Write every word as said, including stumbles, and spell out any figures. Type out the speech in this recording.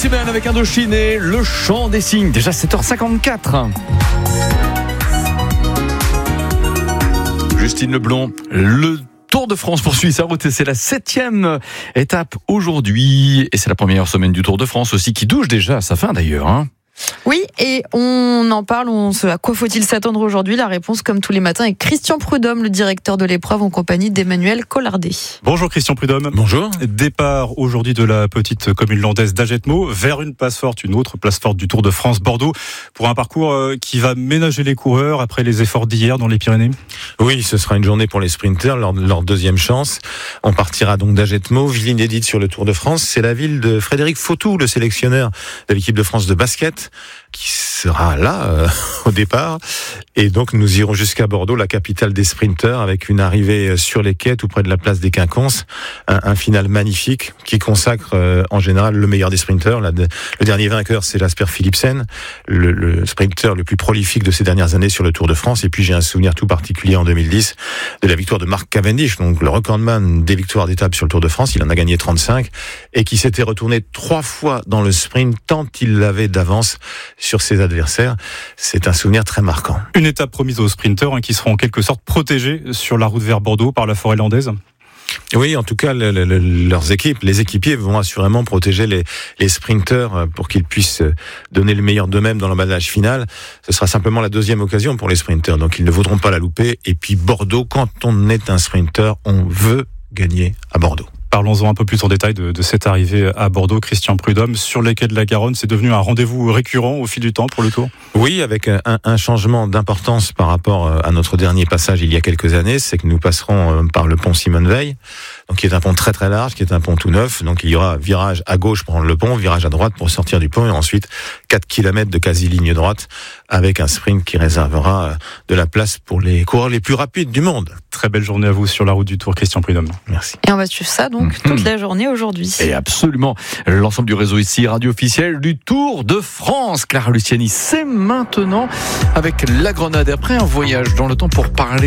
Semaine avec Indochine et le chant des signes. Déjà sept heures cinquante-quatre. Justine Leblond, le Tour de France poursuit sa route et c'est la septième étape aujourd'hui. Et c'est la première semaine du Tour de France aussi qui touche déjà à sa fin d'ailleurs. Hein. Oui, et on en parle, on se, à quoi faut-il s'attendre aujourd'hui? La réponse, comme tous les matins, est Christian Prudhomme, le directeur de l'épreuve, en compagnie d'Emmanuel Collardet. Bonjour Christian Prudhomme. Bonjour. Départ aujourd'hui de la petite commune landaise d'Agetmo vers une place forte, une autre place forte du Tour de France, Bordeaux, pour un parcours qui va ménager les coureurs après les efforts d'hier dans les Pyrénées. Oui, ce sera une journée pour les sprinters, leur, leur deuxième chance. On partira donc d'Agetmo, ville inédite sur le Tour de France. C'est la ville de Frédéric Fautou, le sélectionneur de l'équipe de France de basket, qui sera là euh, au départ. Et donc nous irons jusqu'à Bordeaux, la capitale des sprinteurs, avec une arrivée sur les quais tout près de la place des Quinconces. Un, un final magnifique qui consacre euh, en général le meilleur des sprinteurs. La, le dernier vainqueur, c'est Jasper Philipsen, le, le sprinter le plus prolifique de ces dernières années sur le Tour de France. Et puis j'ai un souvenir tout particulier en deux mille dix de la victoire de Mark Cavendish, donc le recordman des victoires d'étape sur le Tour de France. Il en a gagné trente-cinq et qui s'était retourné trois fois dans le sprint tant il l'avait d'avance sur ses adversaires. C'est un souvenir très marquant. Une étape promise aux sprinteurs hein, qui seront en quelque sorte protégés sur la route vers Bordeaux par la forêt landaise. Oui, en tout cas, le, le, leurs équipes, les équipiers vont assurément protéger les, les sprinteurs pour qu'ils puissent donner le meilleur d'eux-mêmes dans l'emballage final. Ce sera simplement la deuxième occasion pour les sprinteurs, donc ils ne voudront pas la louper. Et puis Bordeaux, quand on est un sprinter, on veut gagner à Bordeaux. Parlons-en un peu plus en détail de, de cette arrivée à Bordeaux. Christian Prudhomme, sur les quais de la Garonne, c'est devenu un rendez-vous récurrent au fil du temps pour le Tour? Oui, avec un, un changement d'importance par rapport à notre dernier passage il y a quelques années, c'est que nous passerons par le pont Simone Veil, donc qui est un pont très très large, qui est un pont tout neuf. Donc il y aura virage à gauche pour prendre le pont, virage à droite pour sortir du pont, et ensuite quatre kilomètres de quasi-ligne droite avec un sprint qui réservera de la place pour les coureurs les plus rapides du monde. Très belle journée à vous sur la route du Tour, Christian Prudhomme. Merci. Et on va suivre ça donc toute la journée aujourd'hui. Et absolument, l'ensemble du réseau ici, radio officielle du Tour de France. Clara Luciani, c'est maintenant avec la Grenade. Après un voyage dans le temps pour parler